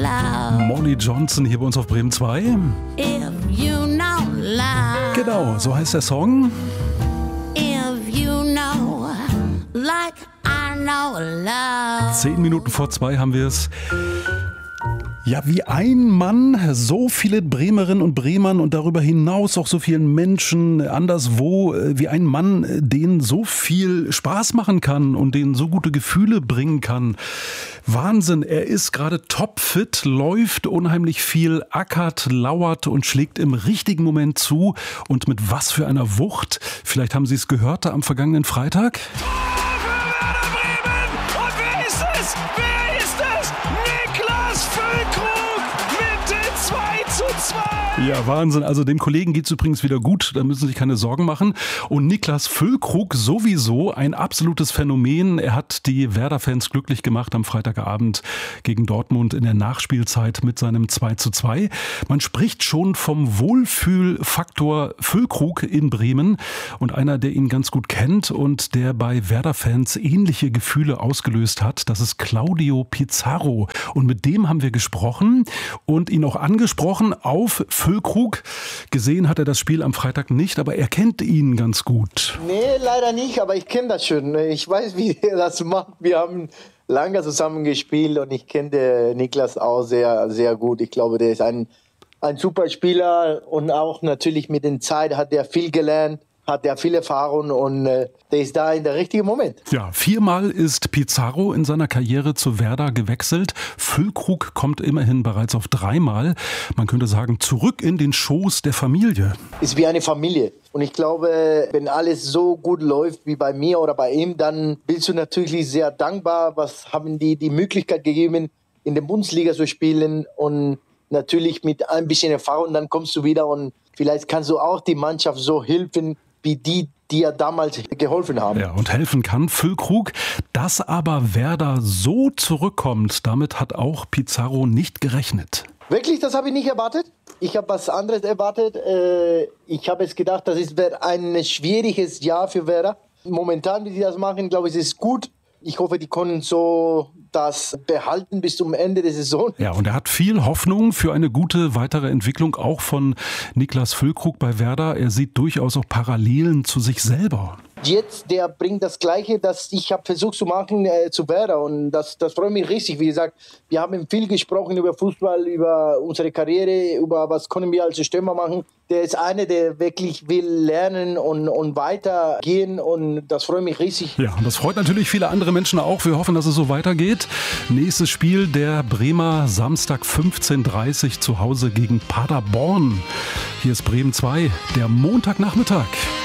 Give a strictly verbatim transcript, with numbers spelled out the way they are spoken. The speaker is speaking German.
love. Molly Johnson hier bei uns auf Bremen zwei. If you know love. Genau, so heißt der Song. If you know, like I know love. Zehn Minuten vor zwei haben wir es. Ja, wie ein Mann, so viele Bremerinnen und Bremern und darüber hinaus auch so vielen Menschen anderswo, wie ein Mann, denen so viel Spaß machen kann und denen so gute Gefühle bringen kann. Wahnsinn, er ist gerade topfit, läuft unheimlich viel, ackert, lauert und schlägt im richtigen Moment zu. Und mit was für einer Wucht. Vielleicht haben Sie es gehört am vergangenen Freitag. Ja, Wahnsinn. Also dem Kollegen geht's übrigens wieder gut, da müssen Sie sich keine Sorgen machen. Und Niklas Füllkrug sowieso ein absolutes Phänomen. Er hat die Werder-Fans glücklich gemacht am Freitagabend gegen Dortmund in der Nachspielzeit mit seinem zwei zu zwei. Man spricht schon vom Wohlfühlfaktor Füllkrug in Bremen und einer, der ihn ganz gut kennt und der bei Werder-Fans ähnliche Gefühle ausgelöst hat. Das ist Claudio Pizarro. Und mit dem haben wir gesprochen und ihn auch angesprochen auf Füllkrug. Gesehen hat er das Spiel am Freitag nicht, aber er kennt ihn ganz gut. Nee, leider nicht, aber ich kenne das schon. Ich weiß, wie er das macht. Wir haben lange zusammen gespielt und ich kenne Niklas auch sehr, sehr gut. Ich glaube, der ist ein, ein super Spieler und auch natürlich mit der Zeit hat er viel gelernt. Hat er viel Erfahrung und äh, der ist da in der richtigen Moment. Ja, viermal ist Pizarro in seiner Karriere zu Werder gewechselt. Füllkrug kommt immerhin bereits auf dreimal. Man könnte sagen, zurück in den Schoß der Familie. Ist wie eine Familie. Und ich glaube, wenn alles so gut läuft wie bei mir oder bei ihm, dann bist du natürlich sehr dankbar. Was haben die die Möglichkeit gegeben, in der Bundesliga zu spielen und natürlich mit ein bisschen Erfahrung, dann kommst du wieder und vielleicht kannst du auch die Mannschaft so helfen, wie die, die ja damals geholfen haben. Ja, und helfen kann Füllkrug. Dass aber Werder so zurückkommt, damit hat auch Pizarro nicht gerechnet. Wirklich, das habe ich nicht erwartet. Ich habe was anderes erwartet. Ich habe es gedacht, das wird ein schwieriges Jahr für Werder. Momentan, wie sie das machen, glaube ich, ist es gut. Ich hoffe, die können so das behalten bis zum Ende der Saison. Ja, und er hat viel Hoffnung für eine gute weitere Entwicklung, auch von Niklas Füllkrug bei Werder. Er sieht durchaus auch Parallelen zu sich selber. Jetzt, der bringt das Gleiche, das ich habe versucht zu machen äh, zu Werder und das, das freut mich richtig. Wie gesagt, wir haben viel gesprochen über Fußball, über unsere Karriere, über was können wir als Stürmer machen. Der ist einer, der wirklich will lernen und, und weitergehen und das freut mich richtig. Ja, und das freut natürlich viele andere Menschen auch. Wir hoffen, dass es so weitergeht. Nächstes Spiel der Bremer Samstag fünfzehn Uhr dreißig zu Hause gegen Paderborn. Hier ist Bremen zwei, der Montagnachmittag.